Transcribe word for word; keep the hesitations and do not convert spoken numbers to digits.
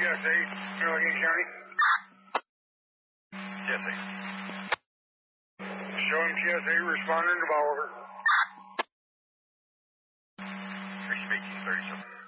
S A, Allegheny County. Jesse. Show him T S A responding to Bolivar. Three speaking, thirty-seven.